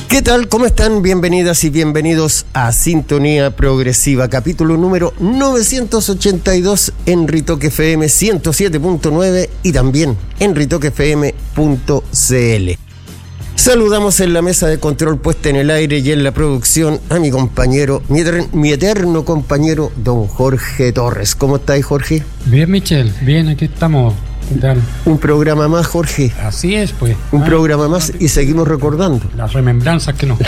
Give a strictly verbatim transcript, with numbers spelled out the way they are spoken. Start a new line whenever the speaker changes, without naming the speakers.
¿Qué tal? ¿Cómo están? Bienvenidas y bienvenidos a Sintonía Progresiva, capítulo número novecientos ochenta y dos en Ritoque F M ciento siete punto nueve y también en ritoque f m punto c l. Saludamos en la mesa de control puesta en el aire y en la producción a mi compañero, mi, eter- mi eterno compañero, don Jorge Torres. ¿Cómo estáis, Jorge?
Bien, Michel, bien, aquí estamos. ¿Qué tal?
Un programa más, Jorge.
Así es, pues.
Un
ah,
programa más y seguimos recordando.
Las remembranzas que nos